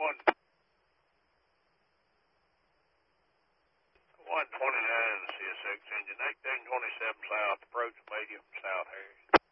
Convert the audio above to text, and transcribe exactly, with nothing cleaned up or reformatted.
one, one twenty-nine, C S X engine, eighteen twenty-seven south, approach medium, South Harris.